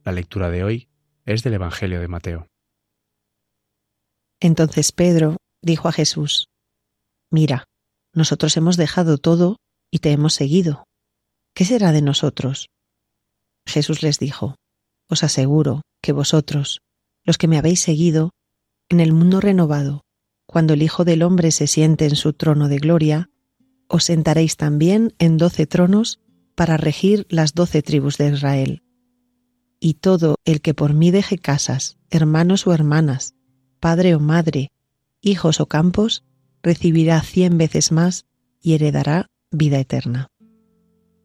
La lectura de hoy es del Evangelio de Mateo. Entonces Pedro dijo a Jesús: «Mira, nosotros hemos dejado todo y te hemos seguido. ¿Qué será de nosotros?» Jesús les dijo: «Os aseguro que vosotros, los que me habéis seguido, en el mundo renovado, cuando el Hijo del Hombre se siente en su trono de gloria, os sentaréis también en 12 tronos para regir las 12 tribus de Israel. Y todo el que por mí deje casas, hermanos o hermanas, padre o madre, hijos o campos, recibirá 100 veces más y heredará vida eterna».